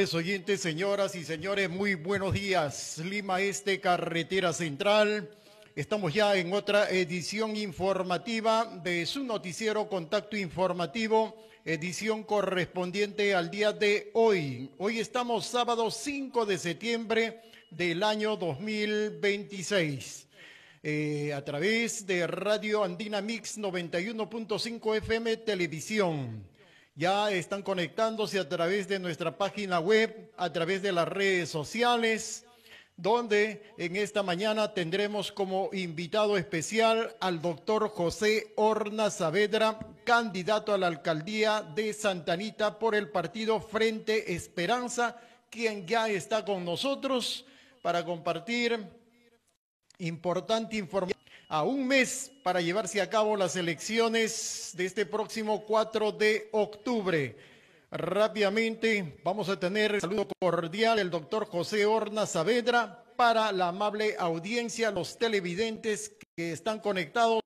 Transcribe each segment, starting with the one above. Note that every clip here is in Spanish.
Amables oyentes, señoras y señores, muy buenos días. Lima Este, Carretera Central. Estamos ya en otra edición informativa de su noticiero Contacto Informativo, edición correspondiente al día de hoy. Hoy estamos sábado 5 de septiembre del año 2026. A través de Radio Andina Mix 91.5 FM Televisión. Ya están conectándose a través de nuestra página web, a través de las redes sociales, donde en esta mañana tendremos como invitado especial al doctor José Horna Saavedra, candidato a la alcaldía de Santa Anita por el partido Frente Esperanza, quien ya está con nosotros para compartir importante información. A un mes para llevarse a cabo las elecciones de este próximo 4 de octubre. Rápidamente vamos a tener el saludo cordial del doctor José Horna Saavedra para la amable audiencia, los televidentes que están conectados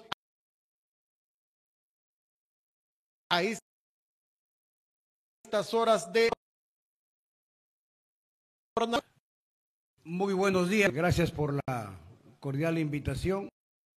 a estas horas de... Muy buenos días, gracias por la cordial invitación.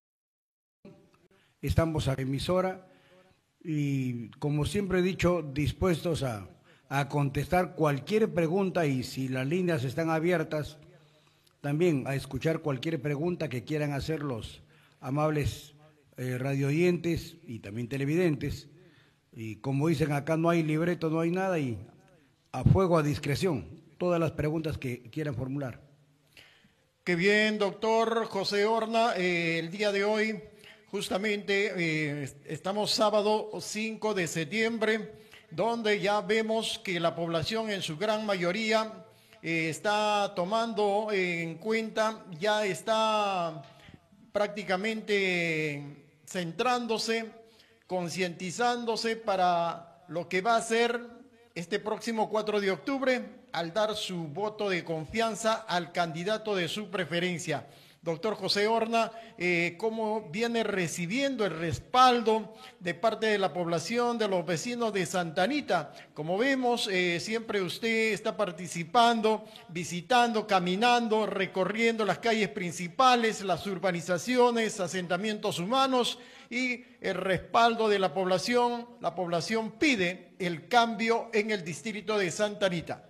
Estamos a la emisora y, como siempre he dicho, dispuestos a contestar cualquier pregunta, y si las líneas están abiertas, también a escuchar cualquier pregunta que quieran hacer los amables radioyentes y también televidentes. Y como dicen acá, no hay libreto, no hay nada, y a fuego, a discreción, todas las preguntas que quieran formular. Qué bien, doctor José Horna. El día de hoy, justamente, estamos sábado 5 de septiembre, donde ya vemos que la población en su gran mayoría está tomando en cuenta, ya está prácticamente centrándose, concientizándose para lo que va a ser este próximo 4 de octubre, al dar su voto de confianza al candidato de su preferencia. Doctor José Horna, ¿cómo viene recibiendo el respaldo de parte de la población, de los vecinos de Santa Anita? Como vemos, siempre usted está participando, visitando, caminando, recorriendo las calles principales, las urbanizaciones, asentamientos humanos, y el respaldo de la población pide el cambio en el distrito de Santa Anita.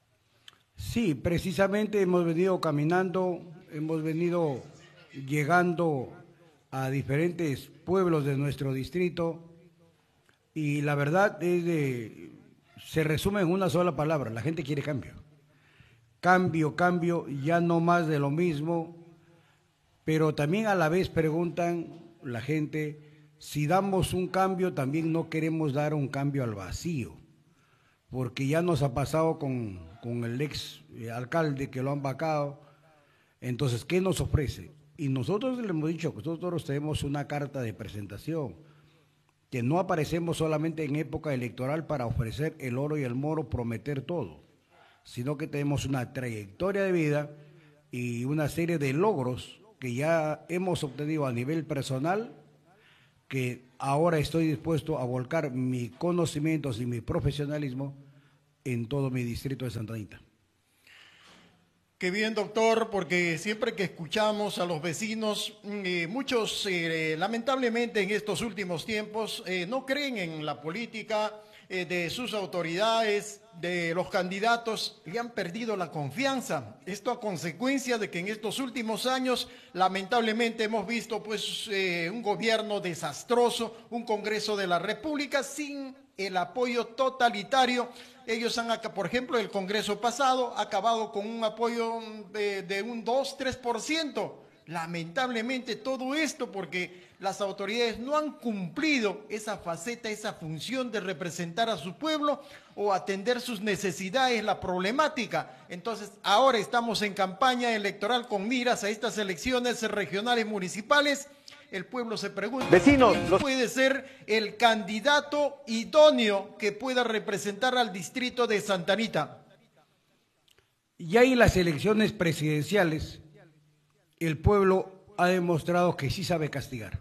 Sí, precisamente hemos venido caminando, hemos venido llegando a diferentes pueblos de nuestro distrito, y la verdad se resume en una sola palabra: la gente quiere cambio. Cambio, cambio, ya no más de lo mismo, pero también a la vez preguntan la gente, si damos un cambio, también no queremos dar un cambio al vacío, porque ya nos ha pasado con el ex alcalde que lo han vacado. Entonces, ¿qué nos ofrece? Y nosotros le hemos dicho que nosotros tenemos una carta de presentación, que no aparecemos solamente en época electoral para ofrecer el oro y el moro, prometer todo, sino que tenemos una trayectoria de vida y una serie de logros que ya hemos obtenido a nivel personal, que ahora estoy dispuesto a volcar mis conocimientos y mi profesionalismo en todo mi distrito de Santa Anita. Qué bien, doctor, porque siempre que escuchamos a los vecinos, muchos lamentablemente en estos últimos tiempos no creen en la política de sus autoridades, de los candidatos, le han perdido la confianza. Esto a consecuencia de que en estos últimos años lamentablemente hemos visto pues un gobierno desastroso, un Congreso de la República sin el apoyo totalitario. Ellos han, por ejemplo, el Congreso pasado ha acabado con un apoyo de un 2-3%. Lamentablemente todo esto porque las autoridades no han cumplido esa faceta, esa función de representar a su pueblo o atender sus necesidades, la problemática. Entonces, ahora estamos en campaña electoral con miras a estas elecciones regionales municipales. El pueblo se pregunta, vecinos, ¿quién puede ser el candidato idóneo que pueda representar al distrito de Santa Anita? Y ahí las elecciones presidenciales, el pueblo ha demostrado que sí sabe castigar.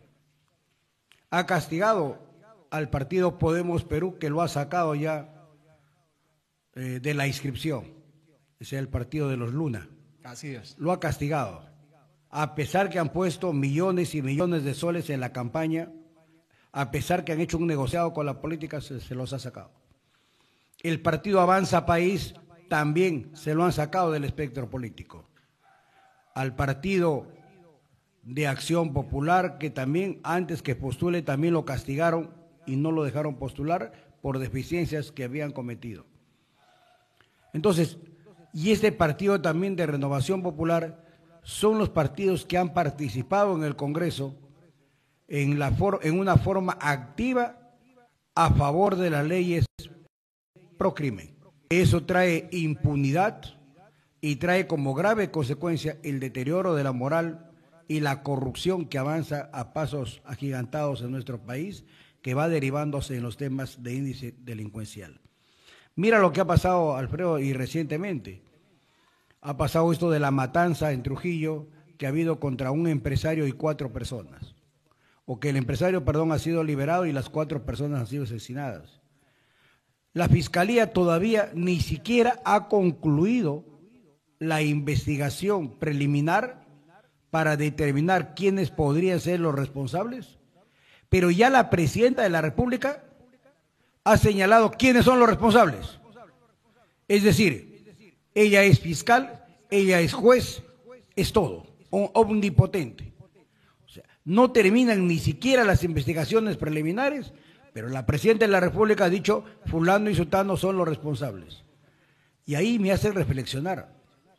Ha castigado al partido Podemos Perú, que lo ha sacado ya de la inscripción, ese es el partido de los Luna. Así es. Lo ha castigado, a pesar que han puesto millones y millones de soles en la campaña, a pesar que han hecho un negociado con la política, se los ha sacado. El partido Avanza País también se lo han sacado del espectro político. Al partido de Acción Popular, que también antes que postule también lo castigaron y no lo dejaron postular por deficiencias que habían cometido. Entonces, y este partido también de Renovación Popular son los partidos que han participado en el Congreso en una forma activa a favor de las leyes pro crimen. Eso trae impunidad y trae como grave consecuencia el deterioro de la moral y la corrupción que avanza a pasos agigantados en nuestro país, que va derivándose en los temas de índice delincuencial. Mira lo que ha pasado, Alfredo, y recientemente. Ha pasado esto de la matanza en Trujillo que ha habido contra un empresario y 4 personas. O que el empresario, ha sido liberado y las 4 personas han sido asesinadas. La Fiscalía todavía ni siquiera ha concluido la investigación preliminar para determinar quiénes podrían ser los responsables, pero ya la Presidenta de la República ha señalado quiénes son los responsables. Es decir, ella es fiscal, ella es juez, es todo, omnipotente. O sea, no terminan ni siquiera las investigaciones preliminares, pero la Presidenta de la República ha dicho fulano y sutano son los responsables. Y ahí me hace reflexionar,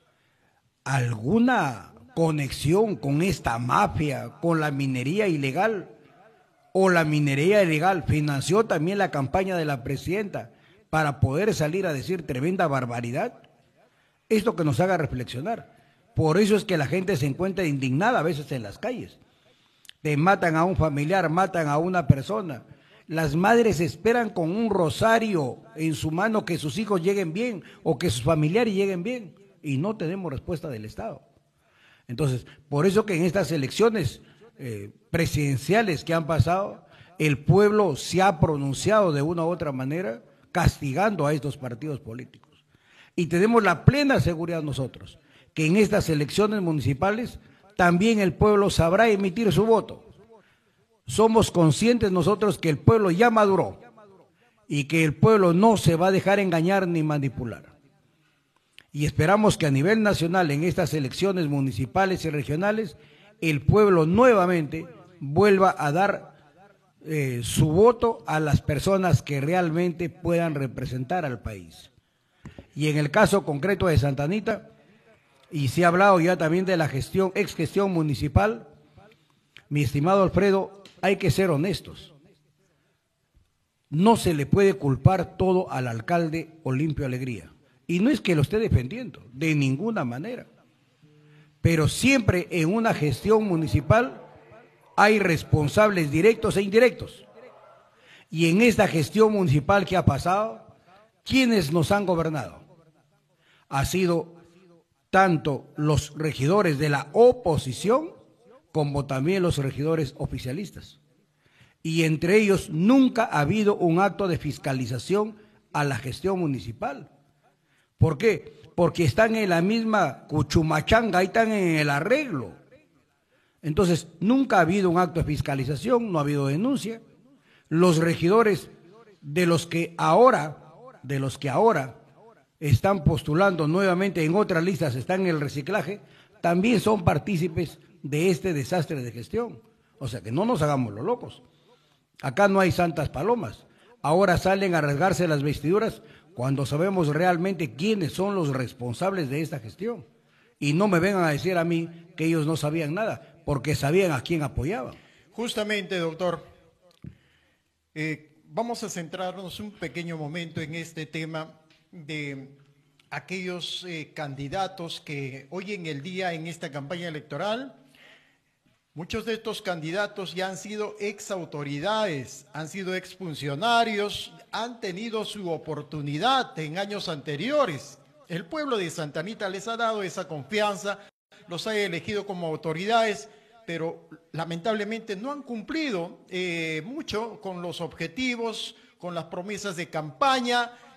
¿alguna conexión con esta mafia, con la minería ilegal? ¿O la minería ilegal financió también la campaña de la Presidenta para poder salir a decir tremenda barbaridad? Esto que nos haga reflexionar. Por eso es que la gente se encuentra indignada a veces en las calles. Te matan a un familiar, matan a una persona. Las madres esperan con un rosario en su mano que sus hijos lleguen bien o que sus familiares lleguen bien y no tenemos respuesta del Estado. Entonces, por eso que en estas elecciones presidenciales que han pasado, el pueblo se ha pronunciado de una u otra manera castigando a estos partidos políticos. Y tenemos la plena seguridad nosotros que en estas elecciones municipales también el pueblo sabrá emitir su voto. Somos conscientes nosotros que el pueblo ya maduró y que el pueblo no se va a dejar engañar ni manipular. Y esperamos que a nivel nacional, en estas elecciones municipales y regionales, el pueblo nuevamente vuelva a dar su voto a las personas que realmente puedan representar al país. Y en el caso concreto de Santa Anita, y se ha hablado ya también de la exgestión municipal, mi estimado Alfredo, hay que ser honestos. No se le puede culpar todo al alcalde Olimpio Alegría. Y no es que lo esté defendiendo, de ninguna manera. Pero siempre en una gestión municipal hay responsables directos e indirectos. Y en esta gestión municipal que ha pasado, ¿quiénes nos han gobernado? Ha sido tanto los regidores de la oposición como también los regidores oficialistas. Y entre ellos nunca ha habido un acto de fiscalización a la gestión municipal. ¿Por qué? Porque están en la misma cuchumachanga, ahí están en el arreglo. Entonces, nunca ha habido un acto de fiscalización, no ha habido denuncia. Los regidores de los que ahora están postulando nuevamente en otras listas, están en el reciclaje, también son partícipes de este desastre de gestión. O sea, que no nos hagamos los locos. Acá no hay santas palomas. Ahora salen a rasgarse las vestiduras cuando sabemos realmente quiénes son los responsables de esta gestión. Y no me vengan a decir a mí que ellos no sabían nada, porque sabían a quién apoyaban. Justamente, doctor, vamos a centrarnos un pequeño momento en este tema de aquellos candidatos que hoy en el día, en esta campaña electoral, muchos de estos candidatos ya han sido ex autoridades, han sido ex funcionarios, han tenido su oportunidad en años anteriores. El pueblo de Santa Anita les ha dado esa confianza, los ha elegido como autoridades, pero lamentablemente no han cumplido mucho con los objetivos, con las promesas de campaña.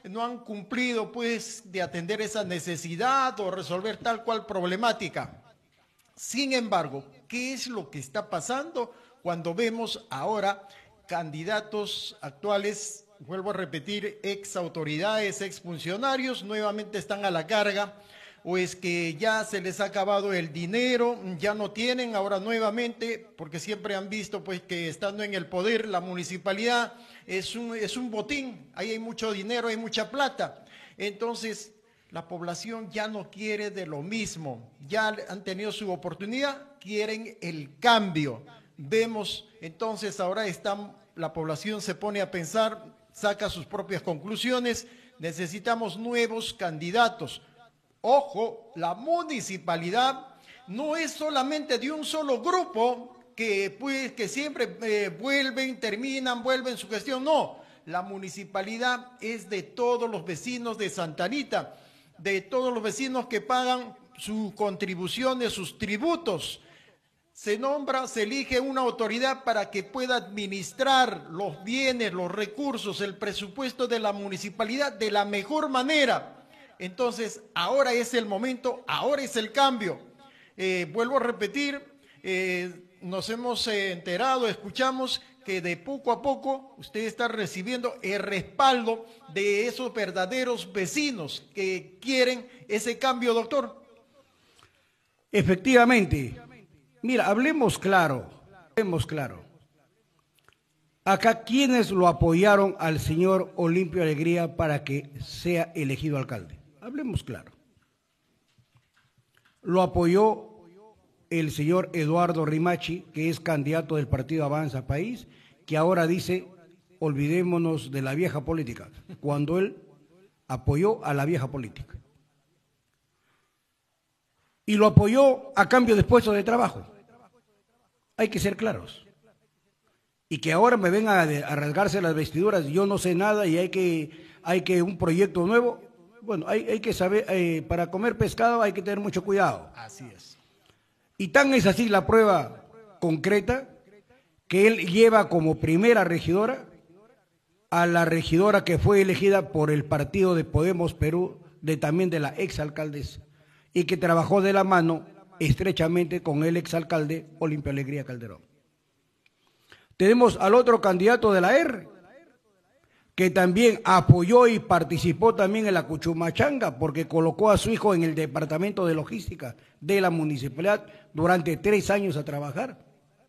no han cumplido pues de atender esa necesidad o resolver tal cual problemática. Sin embargo, ¿qué es lo que está pasando cuando vemos ahora candidatos actuales, vuelvo a repetir, ex autoridades, ex funcionarios, nuevamente están a la carga? O es que ya se les ha acabado el dinero, ya no tienen, ahora nuevamente, porque siempre han visto pues que estando en el poder, la municipalidad es un botín, ahí hay mucho dinero, hay mucha plata. Entonces, la población ya no quiere de lo mismo, ya han tenido su oportunidad, quieren el cambio. Vemos, entonces ahora la población se pone a pensar, saca sus propias conclusiones, necesitamos nuevos candidatos. Ojo, la municipalidad no es solamente de un solo grupo que siempre vuelven, terminan, vuelven su gestión. No, la municipalidad es de todos los vecinos de Santa Anita, de todos los vecinos que pagan sus contribuciones, sus tributos. Se nombra, se elige una autoridad para que pueda administrar los bienes, los recursos, el presupuesto de la municipalidad de la mejor manera. Entonces, ahora es el momento, ahora es el cambio. Vuelvo a repetir, nos hemos enterado, escuchamos que de poco a poco usted está recibiendo el respaldo de esos verdaderos vecinos que quieren ese cambio, doctor. Efectivamente. Mira, hablemos claro, hablemos claro. Acá, ¿quiénes lo apoyaron al señor Olimpio Alegría para que sea elegido alcalde? Hablemos claro. Lo apoyó el señor Eduardo Rimachi, que es candidato del partido Avanza País, que ahora dice, olvidémonos de la vieja política, cuando él apoyó a la vieja política. Y lo apoyó a cambio de puestos de trabajo. Hay que ser claros. Y que ahora me vengan a rasgarse las vestiduras, yo no sé nada y hay que un proyecto nuevo. Bueno, hay que saber, para comer pescado hay que tener mucho cuidado. Así es. Y tan es así la prueba concreta que él lleva como primera regidora a la regidora que fue elegida por el partido de Podemos Perú, también de la exalcaldesa, y que trabajó de la mano estrechamente con el exalcalde Olimpio Alegría Calderón. Tenemos al otro candidato de la R, que también apoyó y participó también en la Cuchumachanga, porque colocó a su hijo en el departamento de logística de la municipalidad durante 3 años a trabajar.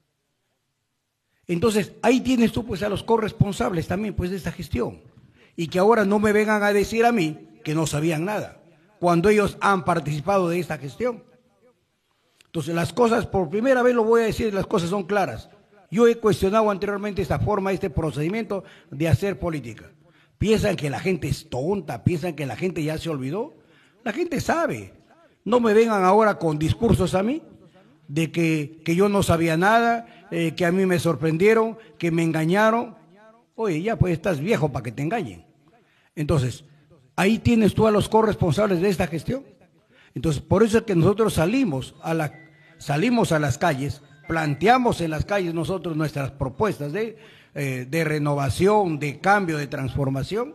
Entonces, ahí tienes tú pues a los corresponsables también pues de esta gestión, y que ahora no me vengan a decir a mí que no sabían nada, cuando ellos han participado de esta gestión. Entonces, las cosas, por primera vez lo voy a decir, las cosas son claras. Yo he cuestionado anteriormente esta forma, este procedimiento de hacer política. Piensan que la gente es tonta, piensan que la gente ya se olvidó. La gente sabe. No me vengan ahora con discursos a mí de que yo no sabía nada, que a mí me sorprendieron, que me engañaron. Oye, ya pues estás viejo para que te engañen. Entonces, ahí tienes tú a los corresponsables de esta gestión. Entonces, por eso es que nosotros salimos a las calles, planteamos en las calles nosotros nuestras propuestas de renovación, de cambio, de transformación,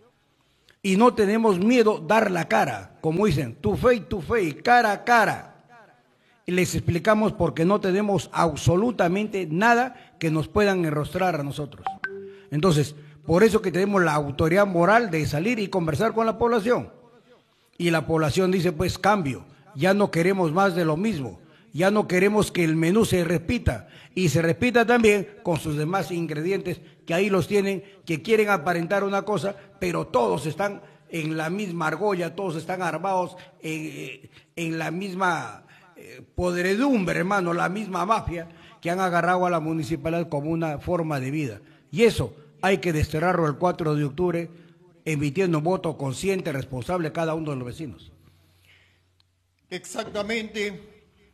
y no tenemos miedo dar la cara, como dicen, tu fe, cara a cara. Y les explicamos porque no tenemos absolutamente nada que nos puedan enrostrar a nosotros. Entonces, por eso que tenemos la autoridad moral de salir y conversar con la población. Y la población dice, pues cambio, ya no queremos más de lo mismo. Ya no queremos que el menú se repita y se repita también con sus demás ingredientes que ahí los tienen, que quieren aparentar una cosa, pero todos están en la misma argolla, todos están armados en la misma podredumbre, hermano, la misma mafia que han agarrado a la municipalidad como una forma de vida. Y eso hay que desterrarlo el 4 de octubre, emitiendo un voto consciente, responsable a cada uno de los vecinos. Exactamente.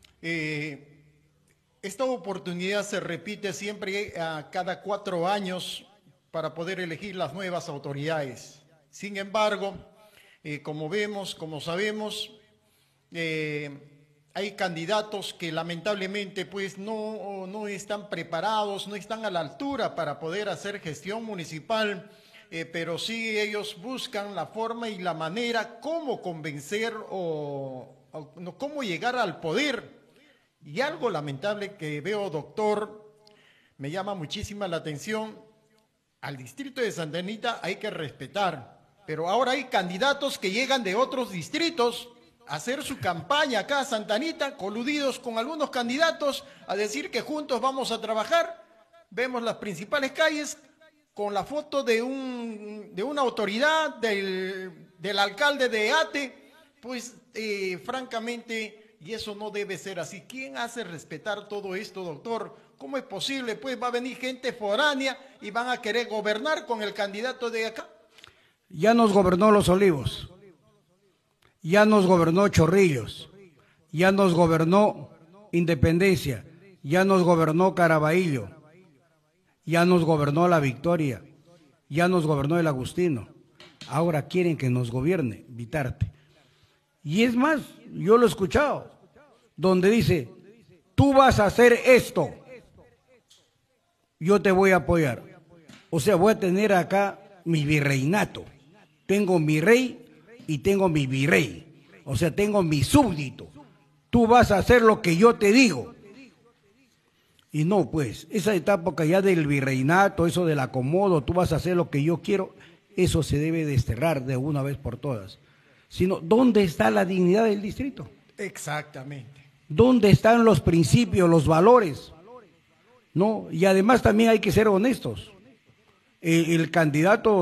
Esta oportunidad se repite siempre a cada 4 años para poder elegir las nuevas autoridades. Sin embargo, como vemos, como sabemos, hay candidatos que lamentablemente pues no están preparados, no están a la altura para poder hacer gestión municipal. pero sí ellos buscan la forma y la manera cómo convencer no, cómo llegar al poder. Y algo lamentable que veo, doctor, me llama muchísima la atención. Al distrito de Santa Anita hay que respetar, pero ahora hay candidatos que llegan de otros distritos a hacer su campaña acá a Santa Anita, coludidos con algunos candidatos, a decir que juntos vamos a trabajar. Vemos las principales calles con la foto de una autoridad, del alcalde de Ate, pues francamente, y eso no debe ser así. ¿Quién hace respetar todo esto, doctor? ¿Cómo es posible? Pues va a venir gente foránea y van a querer gobernar con el candidato de acá. Ya nos gobernó Los Olivos, ya nos gobernó Chorrillos, ya nos gobernó Independencia, ya nos gobernó Caraballo, ya nos gobernó La Victoria, ya nos gobernó el Agustino. Ahora quieren que nos gobierne Vitarte. Y es más, yo lo he escuchado, donde dice, tú vas a hacer esto, yo te voy a apoyar. O sea, voy a tener acá mi virreinato. Tengo mi rey y tengo mi virrey. O sea, tengo mi súbdito. Tú vas a hacer lo que yo te digo. Y no, pues, esa etapa ya del virreinato, eso del acomodo, tú vas a hacer lo que yo quiero, eso se debe desterrar de una vez por todas. Sino, ¿dónde está la dignidad del distrito? Exactamente. ¿Dónde están los principios, los valores? No, y además también hay que ser honestos. El candidato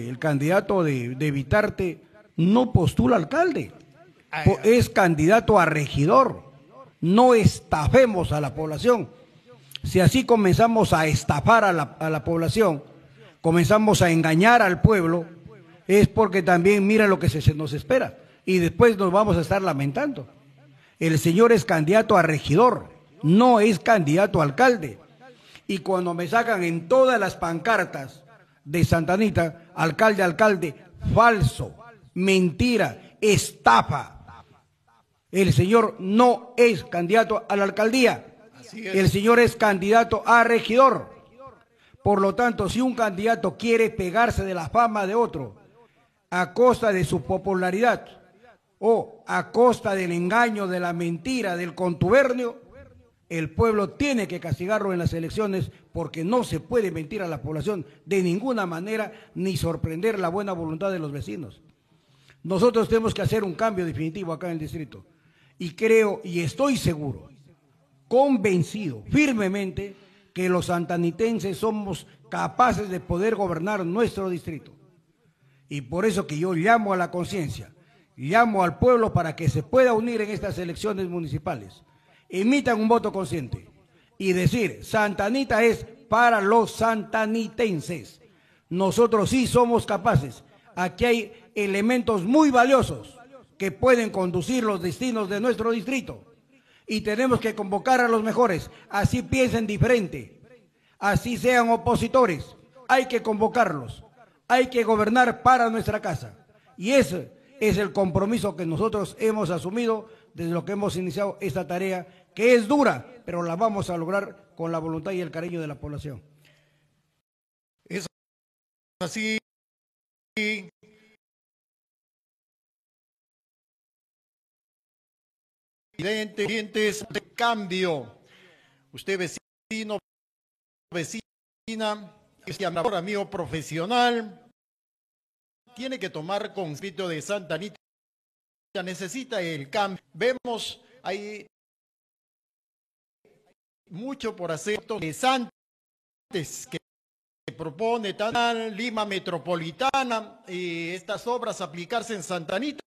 de Vitarte no postula alcalde, es candidato a regidor. No estafemos a la población. Si así comenzamos a estafar a la población, comenzamos a engañar al pueblo, es porque también mira lo que se nos espera y después nos vamos a estar lamentando. El señor es candidato a regidor, no es candidato a alcalde. Y cuando me sacan en todas las pancartas de Santa Anita, alcalde, alcalde, falso, mentira, estafa. El señor no es candidato a la alcaldía, el señor es candidato a regidor. Por lo tanto, si un candidato quiere pegarse de la fama de otro a costa de su popularidad o a costa del engaño, de la mentira, del contubernio, el pueblo tiene que castigarlo en las elecciones, porque no se puede mentir a la población de ninguna manera ni sorprender la buena voluntad de los vecinos. Nosotros tenemos que hacer un cambio definitivo acá en el distrito y creo y estoy seguro, convencido firmemente que los santanitenses somos capaces de poder gobernar nuestro distrito. Y por eso que yo llamo a la conciencia, llamo al pueblo para que se pueda unir en estas elecciones municipales. Emitan un voto consciente y decir, Santa Anita es para los santanitenses. Nosotros sí somos capaces. Aquí hay elementos muy valiosos que pueden conducir los destinos de nuestro distrito y tenemos que convocar a los mejores. Así piensen diferente, así sean opositores, hay que convocarlos, hay que gobernar para nuestra casa. Y ese es el compromiso que nosotros hemos asumido desde lo que hemos iniciado esta tarea, que es dura, pero la vamos a lograr con la voluntad y el cariño de la población. Es así. Dientes de cambio. Usted vecino, vecina, amigo profesional, tiene que tomar conciencia de Santa Anita. Necesita el cambio. Vemos ahí mucho por hacer antes que propone tan Lima Metropolitana y estas obras aplicarse en Santa Anita.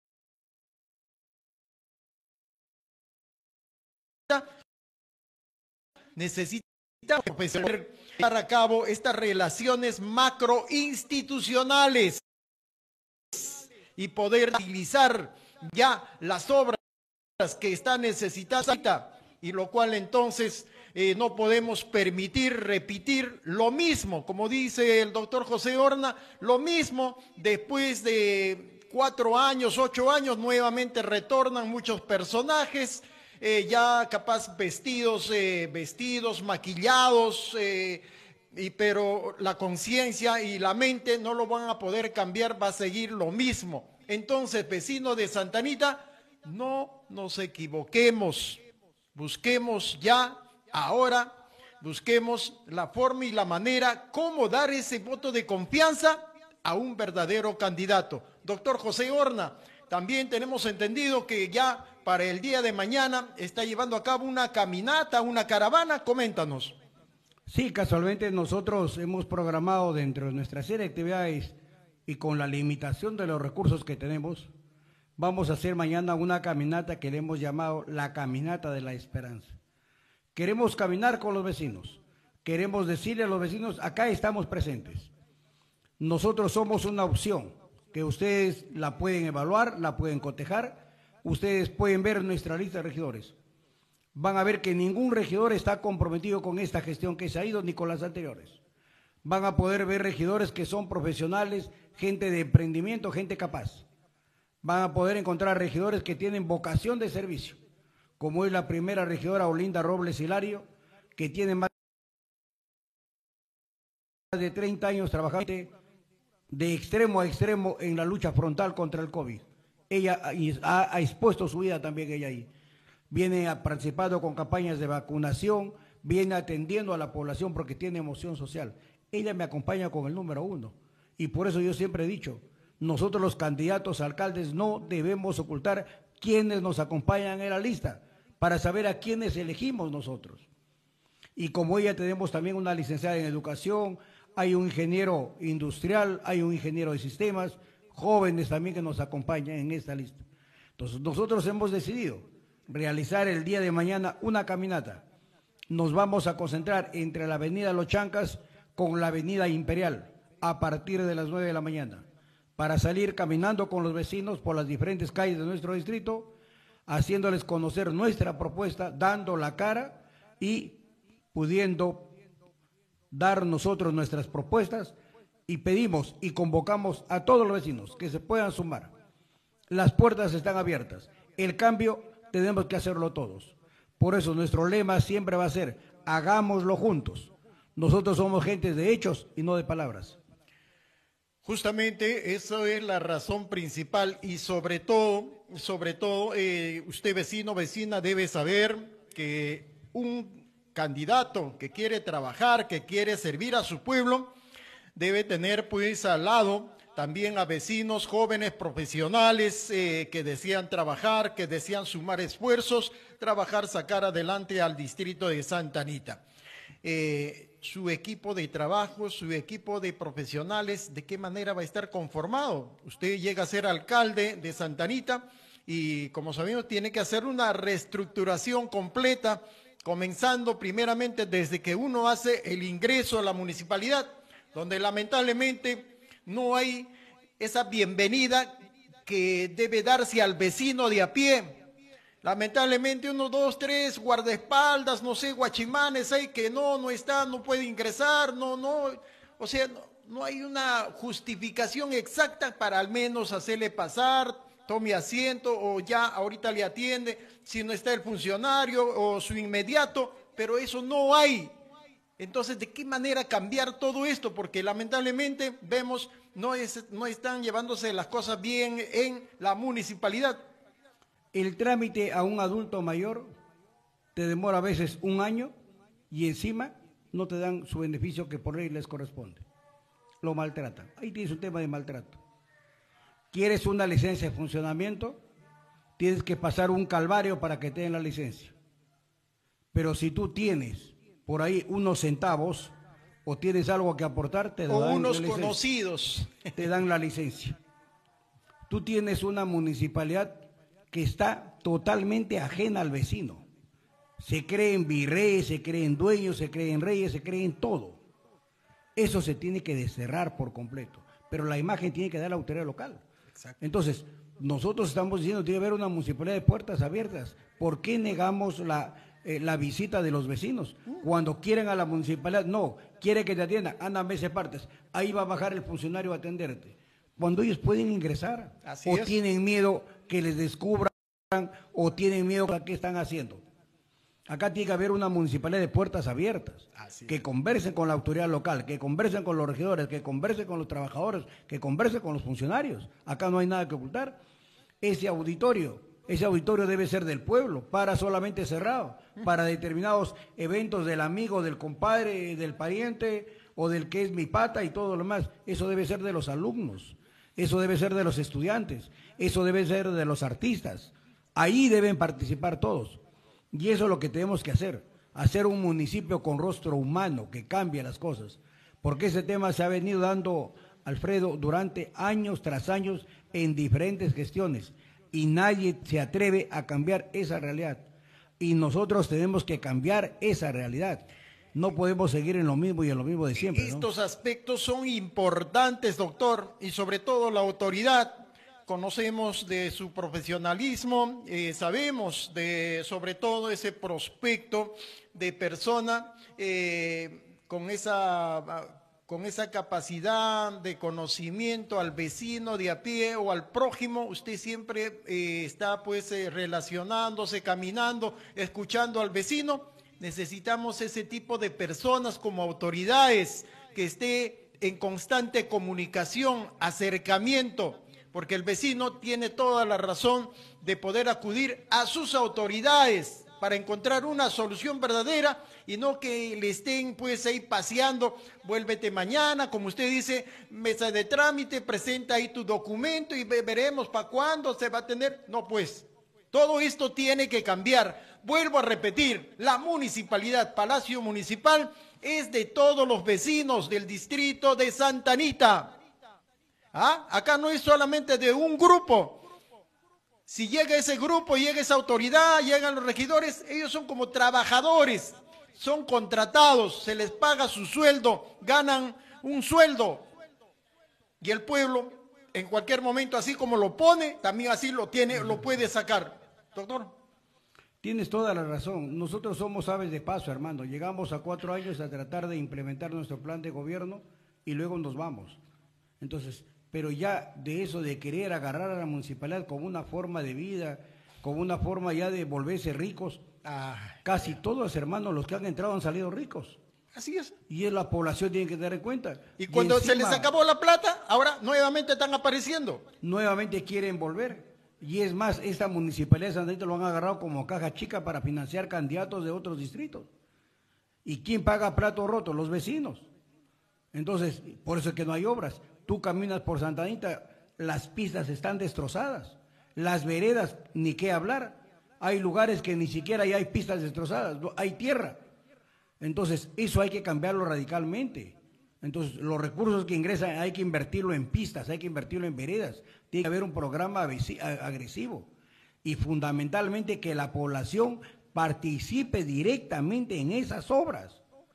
Necesita llevar a cabo estas relaciones macroinstitucionales y poder utilizar ya las obras que está necesitada, y lo cual entonces no podemos permitir repetir lo mismo, como dice el doctor José Horna, lo mismo después de 4 años, 8 años, nuevamente retornan muchos personajes, ya capaz vestidos, maquillados, pero la conciencia y la mente no lo van a poder cambiar, va a seguir lo mismo. Entonces, vecinos de Santa Anita, no nos equivoquemos, busquemos ya, ahora, busquemos la forma y la manera cómo dar ese voto de confianza a un verdadero candidato. Doctor José Horna, también tenemos entendido que ya para el día de mañana está llevando a cabo una caminata, una caravana, coméntanos. Sí, casualmente nosotros hemos programado dentro de nuestra serie de actividades y con la limitación de los recursos que tenemos, vamos a hacer mañana una caminata que le hemos llamado la Caminata de la Esperanza. Queremos caminar con los vecinos, queremos decirle a los vecinos, acá estamos presentes. Nosotros somos una opción que ustedes la pueden evaluar, la pueden cotejar, ustedes pueden ver nuestra lista de regidores. Van a ver que ningún regidor está comprometido con esta gestión que se ha ido ni con las anteriores. Van a poder ver regidores que son profesionales, gente de emprendimiento, gente capaz. Van a poder encontrar regidores que tienen vocación de servicio, como es la primera regidora Olinda Robles Hilario, que tiene más de 30 años trabajando de extremo a extremo en la lucha frontal contra el COVID. Ella ha expuesto su vida también ella ahí. Viene participando con campañas de vacunación, viene atendiendo a la población porque tiene emoción social. Ella me acompaña con el número 1 y por eso yo siempre he dicho, nosotros los candidatos a alcaldes no debemos ocultar quiénes nos acompañan en la lista para saber a quiénes elegimos nosotros. Y como ella tenemos también una licenciada en educación, hay un ingeniero industrial, hay un ingeniero de sistemas, jóvenes también que nos acompañan en esta lista. Entonces nosotros hemos decidido realizar el día de mañana una caminata. Nos vamos a concentrar entre la avenida Los Chancas con la avenida Imperial a partir de las 9 de la mañana para salir caminando con los vecinos por las diferentes calles de nuestro distrito, haciéndoles conocer nuestra propuesta, dando la cara y pudiendo dar nosotros nuestras propuestas y pedimos y convocamos a todos los vecinos que se puedan sumar. Las puertas están abiertas. El cambio tenemos que hacerlo todos. Por eso nuestro lema siempre va a ser, hagámoslo juntos. Nosotros somos gente de hechos y no de palabras. Justamente eso es la razón principal y sobre todo, usted vecino, vecina debe saber que un candidato que quiere trabajar, que quiere servir a su pueblo, debe tener pues al lado también a vecinos jóvenes profesionales que desean trabajar, que desean sumar esfuerzos, trabajar, sacar adelante al distrito de Santa Anita. Su equipo de trabajo, su equipo de profesionales, ¿de qué manera va a estar conformado? Usted llega a ser alcalde de Santa Anita y, como sabemos, tiene que hacer una reestructuración completa, comenzando primeramente desde que uno hace el ingreso a la municipalidad, donde lamentablemente no hay esa bienvenida que debe darse al vecino de a pie. Lamentablemente 1, 2, 3 guardaespaldas, no sé, guachimanes hay que no está, no puede ingresar, o sea, no hay una justificación exacta para al menos hacerle pasar, tome asiento o ya ahorita le atiende, si no está el funcionario o su inmediato, pero eso no hay. Entonces, ¿de qué manera cambiar todo esto? Porque lamentablemente vemos no están llevándose las cosas bien en la municipalidad. El trámite a un adulto mayor te demora a veces 1 año y encima no te dan su beneficio que por ley les corresponde. Lo maltratan. Ahí tienes un tema de maltrato. ¿Quieres una licencia de funcionamiento? Tienes que pasar un calvario para que te den la licencia. Pero si tú tienes por ahí unos centavos o tienes algo que aportar, te dan la licencia. O unos conocidos. Te dan la licencia. Tú tienes una municipalidad que está totalmente ajena al vecino. Se creen virreyes, se creen dueños, se creen reyes, se creen todo. Eso se tiene que desterrar por completo, pero la imagen tiene que dar la autoridad local. Exacto. Entonces, nosotros estamos diciendo que tiene que haber una municipalidad de puertas abiertas. ¿Por qué negamos la visita de los vecinos? Cuando quieren a la municipalidad, no, quiere que te atiendan, anda a meses partes, ahí va a bajar el funcionario a atenderte. Cuando ellos pueden ingresar, así o es. Tienen miedo que les descubran, o tienen miedo a qué están haciendo. Acá tiene que haber una municipalidad de puertas abiertas, que conversen con la autoridad local, que conversen con los regidores, que conversen con los trabajadores, que conversen con los funcionarios. Acá no hay nada que ocultar. Ese auditorio debe ser del pueblo, para solamente cerrado, para determinados eventos del amigo, del compadre, del pariente o del que es mi pata y todo lo demás. Eso debe ser de los alumnos, eso debe ser de los estudiantes, eso debe ser de los artistas. Ahí deben participar todos. Y eso es lo que tenemos que hacer un municipio con rostro humano, que cambie las cosas. Porque ese tema se ha venido dando, Alfredo, durante años tras años en diferentes gestiones. Y nadie se atreve a cambiar esa realidad. Y nosotros tenemos que cambiar esa realidad. No podemos seguir en lo mismo y en lo mismo de siempre, ¿no? Estos aspectos son importantes, doctor, y sobre todo la autoridad. Conocemos de su profesionalismo, sabemos de sobre todo ese prospecto de persona con esa capacidad de conocimiento al vecino de a pie o al prójimo. Usted siempre está pues relacionándose, caminando, escuchando al vecino. Necesitamos ese tipo de personas como autoridades que esté en constante comunicación, acercamiento, porque el vecino tiene toda la razón de poder acudir a sus autoridades para encontrar una solución verdadera y no que le estén pues ahí paseando, vuélvete mañana, como usted dice, mesa de trámite, presenta ahí tu documento y veremos para cuándo se va a tener. No, pues, todo esto tiene que cambiar. Vuelvo a repetir, la municipalidad, Palacio Municipal, es de todos los vecinos del distrito de Santa Anita. ¿Ah? Acá no es solamente de un grupo. Si llega ese grupo, llega esa autoridad, llegan los regidores, ellos son como trabajadores, son contratados, se les paga su sueldo, ganan un sueldo. Y el pueblo, en cualquier momento, así como lo pone, también así lo tiene, lo puede sacar. Doctor. Tienes toda la razón. Nosotros somos aves de paso, hermano. Llegamos a 4 años a tratar de implementar nuestro plan de gobierno y luego nos vamos. Entonces, pero ya de eso de querer agarrar a la municipalidad como una forma de vida, como una forma ya de volverse ricos, casi todos, hermanos, los que han entrado han salido ricos. Así es. Y es la población tiene que tener en cuenta. Y cuando encima, se les acabó la plata, ahora nuevamente están apareciendo. Nuevamente quieren volver. Y es más, esta municipalidad de Santa Anita lo han agarrado como caja chica para financiar candidatos de otros distritos. ¿Y quién paga plato roto? Los vecinos. Entonces, por eso es que no hay obras. Tú caminas por Santa Anita, las pistas están destrozadas, las veredas, ni qué hablar. Hay lugares que ni siquiera ya hay pistas destrozadas, hay tierra. Entonces, eso hay que cambiarlo radicalmente. Entonces, los recursos que ingresan hay que invertirlo en pistas, hay que invertirlo en veredas. Tiene que haber un programa agresivo y fundamentalmente que la población participe directamente en esas obras,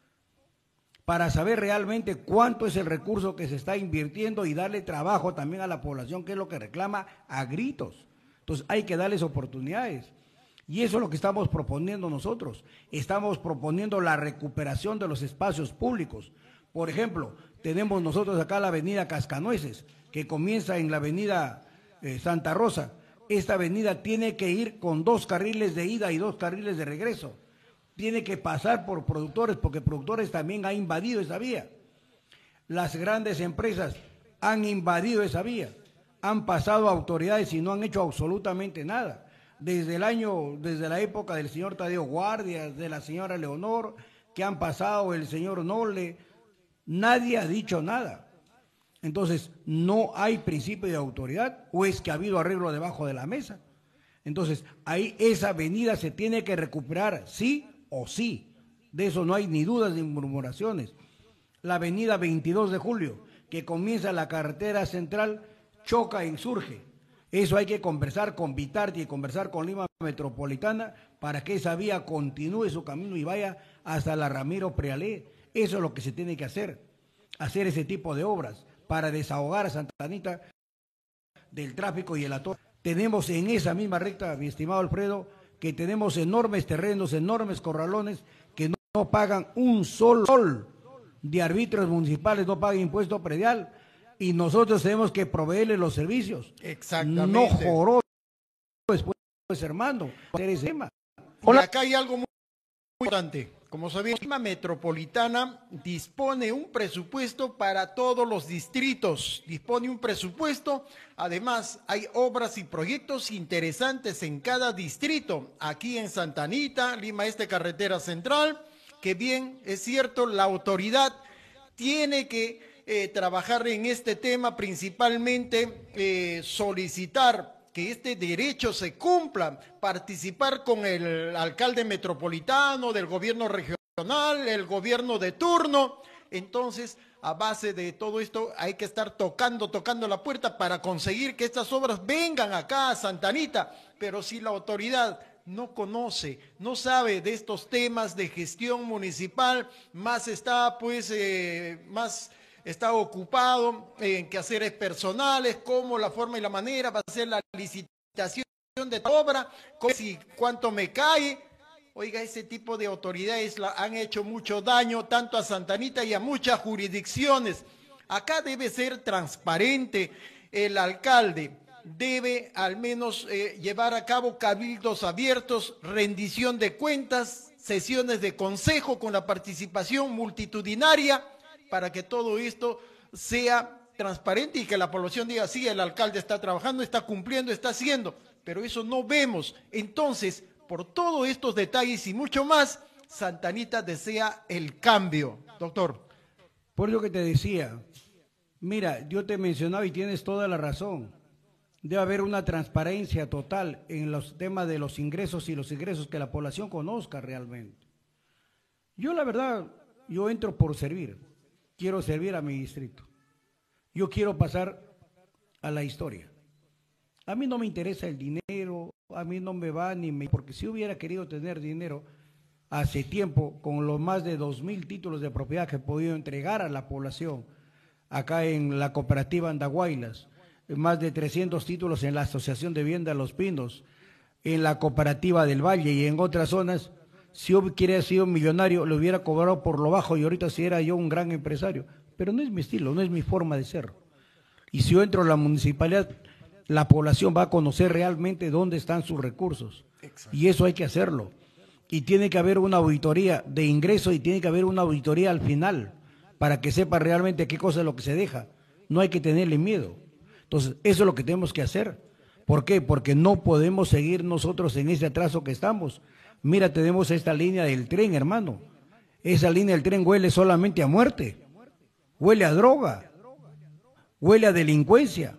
para saber realmente cuánto es el recurso que se está invirtiendo y darle trabajo también a la población, que es lo que reclama a gritos. Entonces hay que darles oportunidades. Y eso es lo que estamos proponiendo nosotros. Estamos proponiendo la recuperación de los espacios públicos. Por ejemplo, tenemos nosotros acá la avenida Cascanueces, que comienza en la avenida Santa Rosa. Esta avenida tiene que ir con 2 carriles de ida y 2 carriles de regreso. Tiene que pasar por productores, porque productores también ha invadido esa vía. Las grandes empresas han invadido esa vía, han pasado autoridades y no han hecho absolutamente nada. Desde la época del señor Tadeo Guardia, de la señora Leonor, que han pasado el señor Noble, nadie ha dicho nada. Entonces, no hay principio de autoridad, o es que ha habido arreglo debajo de la mesa. Entonces, ahí esa avenida se tiene que recuperar, sí o sí, de eso no hay ni dudas ni murmuraciones. La avenida 22 de Julio, que comienza la carretera central, choca e Insurge. Eso hay que conversar con Vitardi y conversar con Lima Metropolitana para que esa vía continúe su camino y vaya hasta la Ramiro Prealé. Eso es lo que se tiene que hacer ese tipo de obras para desahogar a Santa Anita del tráfico y el atoro. Tenemos en esa misma recta, mi estimado Alfredo, que tenemos enormes terrenos, enormes corralones que no pagan un sol de arbitrios municipales, no pagan impuesto predial y nosotros tenemos que proveerles los servicios. Exactamente. No joró después, hermano, hacer ese tema. Y acá hay algo muy importante. Como sabemos, Lima Metropolitana dispone un presupuesto para todos los distritos, dispone un presupuesto, además hay obras y proyectos interesantes en cada distrito, aquí en Santa Anita, Lima Este Carretera Central, que bien, es cierto, la autoridad tiene que trabajar en este tema, principalmente solicitar que este derecho se cumpla, participar con el alcalde metropolitano, del gobierno regional, el gobierno de turno. Entonces, a base de todo esto, hay que estar tocando la puerta para conseguir que estas obras vengan acá a Santa Anita. Pero si la autoridad no conoce, no sabe de estos temas de gestión municipal, más está está ocupado en quehaceres personales, cómo la forma y la manera va a ser la licitación de esta obra, cuánto me cae. Oiga, ese tipo de autoridades han hecho mucho daño tanto a Santa Anita y a muchas jurisdicciones. Acá debe ser transparente. El alcalde debe al menos llevar a cabo cabildos abiertos, rendición de cuentas, sesiones de consejo con la participación multitudinaria, para que todo esto sea transparente y que la población diga, sí, el alcalde está trabajando, está cumpliendo, está haciendo, pero eso no vemos. Entonces, por todos estos detalles y mucho más, Santa Anita desea el cambio, doctor. Por lo que te decía, mira, yo te mencionaba y tienes toda la razón, debe haber una transparencia total en los temas de los ingresos y los egresos, que la población conozca realmente. Yo la verdad, yo entro por servir. Quiero servir a mi distrito. Yo quiero pasar a la historia. A mí no me interesa el dinero, a mí no me va porque si hubiera querido tener dinero hace tiempo, con los más de 2,000 títulos de propiedad que he podido entregar a la población, acá en la cooperativa Andahuaylas, más de 300 títulos en la Asociación de Vivienda Los Pinos, en la cooperativa del Valle y en otras zonas. Si yo hubiera sido millonario, lo hubiera cobrado por lo bajo y ahorita si era yo un gran empresario. Pero no es mi estilo, no es mi forma de ser. Y si yo entro a la municipalidad, la población va a conocer realmente dónde están sus recursos. Exacto. Y eso hay que hacerlo. Y tiene que haber una auditoría de ingreso y tiene que haber una auditoría al final para que sepa realmente qué cosa es lo que se deja. No hay que tenerle miedo. Entonces, eso es lo que tenemos que hacer. ¿Por qué? Porque no podemos seguir nosotros en ese atraso que estamos. Mira, tenemos esta línea del tren, hermano. Esa línea del tren huele solamente a muerte, huele a droga, huele a delincuencia.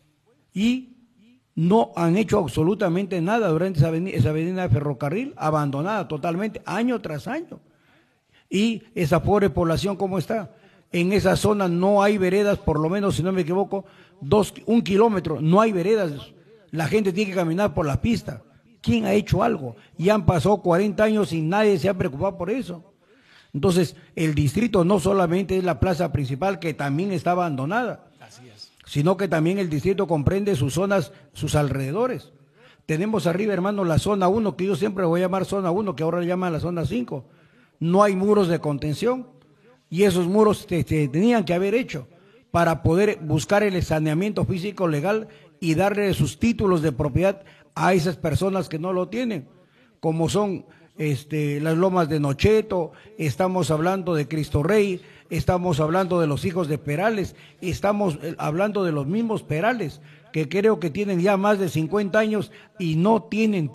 Y no han hecho absolutamente nada durante esa avenida de ferrocarril, abandonada totalmente, año tras año. Y esa pobre población, ¿cómo está? En esa zona no hay veredas, por lo menos, si no me equivoco, 1 kilómetro, no hay veredas. La gente tiene que caminar por la pista. ¿Quién ha hecho algo? Ya han pasado 40 años y nadie se ha preocupado por eso. Entonces, el distrito no solamente es la plaza principal, que también está abandonada, sino que también el distrito comprende sus zonas, sus alrededores. Tenemos arriba, hermano, la zona 1, que yo siempre voy a llamar zona 1, que ahora le llaman la zona 5. No hay muros de contención y esos muros se tenían que haber hecho para poder buscar el saneamiento físico legal y darle sus títulos de propiedad a esas personas que no lo tienen, como son las lomas de Nocheto, estamos hablando de Cristo Rey, estamos hablando de los hijos de Perales, estamos hablando de los mismos Perales, que creo que tienen ya más de 50 años y no tienen